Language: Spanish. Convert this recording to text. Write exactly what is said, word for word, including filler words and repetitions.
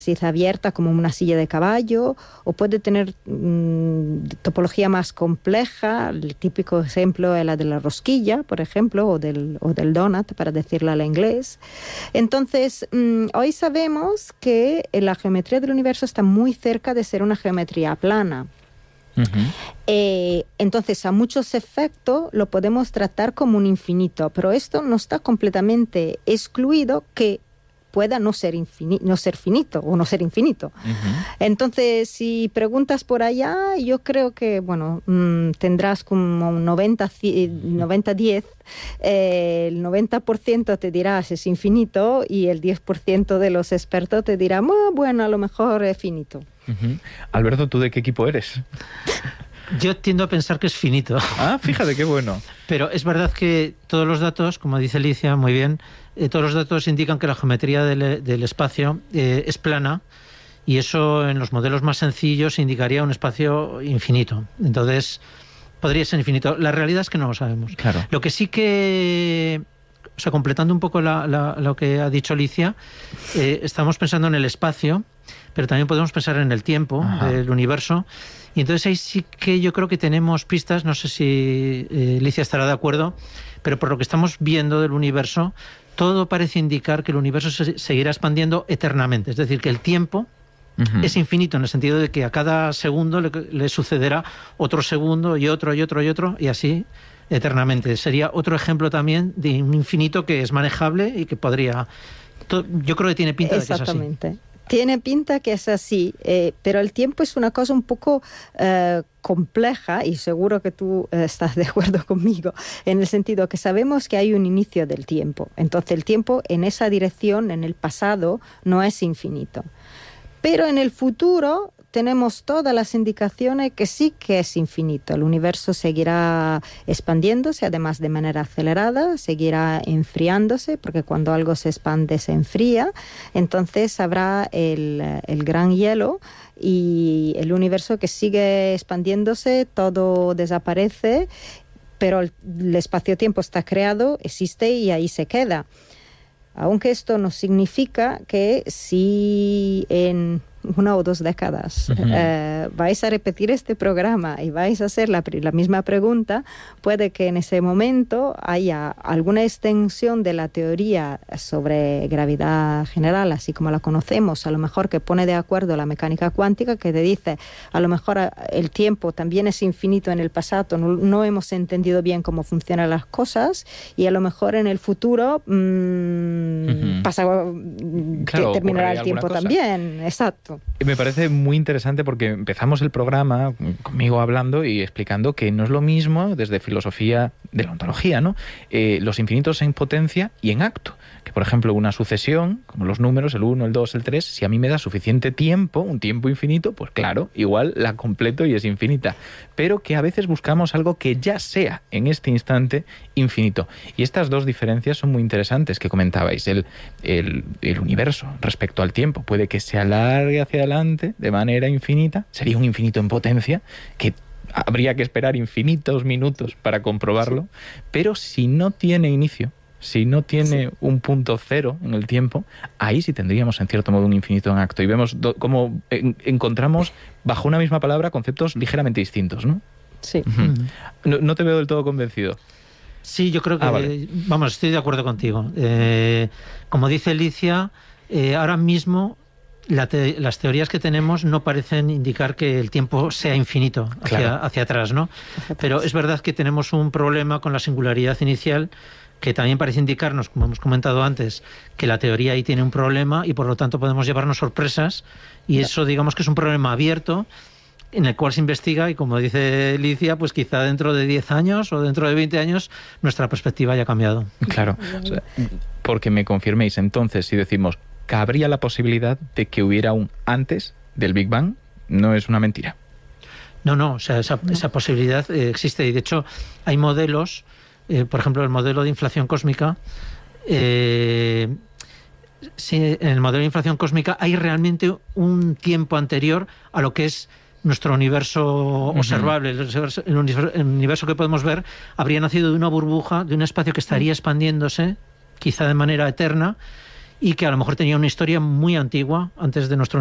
abierta como una silla de caballo, o puede tener mmm, topología más compleja. El típico ejemplo es la de la rosquilla, por ejemplo, o del, o del donut, para decirlo al inglés. Entonces, mmm, hoy sabemos que la geometría del universo está muy cerca de ser una geometría plana. Uh-huh. Eh, entonces, a muchos efectos lo podemos tratar como un infinito, pero esto no está completamente excluido que pueda no ser, infini- no ser finito o no ser infinito. Uh-huh. Entonces, si preguntas por allá, yo creo que, bueno, mmm, tendrás como un noventa diez. Eh, el noventa por ciento te dirá es infinito y el diez por ciento de los expertos te dirá, bueno, a lo mejor es finito. Uh-huh. Alberto, ¿tú de qué equipo eres? Yo tiendo a pensar que es finito. Ah, fíjate, qué bueno. Pero es verdad que todos los datos, como dice Alicia muy bien, eh, todos los datos indican que la geometría del, del espacio eh, es plana, y eso en los modelos más sencillos indicaría un espacio infinito. Entonces, podría ser infinito. La realidad es que no lo sabemos. Claro. Lo que sí que... O sea, completando un poco la, la, lo que ha dicho Alicia, eh, estamos pensando en el espacio, pero también podemos pensar en el tiempo. Ajá. Del universo. Y entonces ahí sí que yo creo que tenemos pistas, no sé si eh, Alicia estará de acuerdo, pero por lo que estamos viendo del universo, todo parece indicar que el universo se seguirá expandiendo eternamente. Es decir, que el tiempo uh-huh. es infinito, en el sentido de que a cada segundo le, le sucederá otro segundo y otro y otro y otro, y así eternamente. Sería otro ejemplo también de un infinito que es manejable y que podría... Yo creo que tiene pinta de que es así. Exactamente. Tiene pinta que es así, eh, pero el tiempo es una cosa un poco eh, compleja, y seguro que tú eh, estás de acuerdo conmigo, en el sentido que sabemos que hay un inicio del tiempo. Entonces el tiempo en esa dirección, en el pasado, no es infinito. Pero en el futuro tenemos todas las indicaciones que sí que es infinito. El universo seguirá expandiéndose, además de manera acelerada, seguirá enfriándose, porque cuando algo se expande se enfría. Entonces habrá el, el gran hielo y el universo que sigue expandiéndose, todo desaparece, pero el, el espacio-tiempo está creado, existe y ahí se queda. Aunque esto no significa que si en una o dos décadas uh-huh. eh, vais a repetir este programa y vais a hacer la, la misma pregunta, puede que en ese momento haya alguna extensión de la teoría sobre gravedad general, así como la conocemos, a lo mejor que pone de acuerdo la mecánica cuántica, que te dice, a lo mejor el tiempo también es infinito en el pasado, no, no hemos entendido bien cómo funcionan las cosas, y a lo mejor en el futuro mmm, uh-huh. pasa claro, que terminará el tiempo cosa. También, exacto. Me parece muy interesante porque empezamos el programa conmigo hablando y explicando que no es lo mismo desde filosofía de la ontología, ¿no? Eh, los infinitos en potencia y en acto. Que, por ejemplo, una sucesión, como los números, el uno, el dos, el tres, si a mí me da suficiente tiempo, un tiempo infinito, pues claro, igual la completo y es infinita. Pero que a veces buscamos algo que ya sea en este instante infinito. Y estas dos diferencias son muy interesantes que comentabais. El, el, el universo respecto al tiempo puede que se alargue hacia adelante de manera infinita, sería un infinito en potencia, que habría que esperar infinitos minutos para comprobarlo, sí. Pero si no tiene inicio, si no tiene sí. un punto cero en el tiempo, ahí sí tendríamos en cierto modo un infinito en acto. Y vemos do, cómo en, encontramos bajo una misma palabra conceptos ligeramente distintos, ¿no? Sí. Uh-huh. No, no te veo del todo convencido. Sí, yo creo que... Ah, vale. Vamos, estoy de acuerdo contigo. Eh, como dice Alicia, eh, ahora mismo la te, las teorías que tenemos no parecen indicar que el tiempo sea infinito hacia, claro. hacia atrás, ¿no? Hacia Pero atrás. Es verdad que tenemos un problema con la singularidad inicial, que también parece indicarnos, como hemos comentado antes, que la teoría ahí tiene un problema y por lo tanto podemos llevarnos sorpresas, y eso digamos que es un problema abierto en el cual se investiga, y como dice Alicia, pues quizá dentro de diez años o dentro de veinte años nuestra perspectiva haya cambiado. Claro, o sea, porque me confirméis entonces, si decimos, ¿cabría la posibilidad de que hubiera un antes del Big Bang? No es una mentira. No, no, o sea, esa, no. esa posibilidad eh, existe, y de hecho hay modelos, eh, por ejemplo el modelo de inflación cósmica, eh, si en el modelo de inflación cósmica hay realmente un tiempo anterior a lo que es nuestro universo uh-huh. observable. El universo, el universo que podemos ver habría nacido de una burbuja, de un espacio que estaría expandiéndose, quizá de manera eterna, y que a lo mejor tenía una historia muy antigua antes de nuestro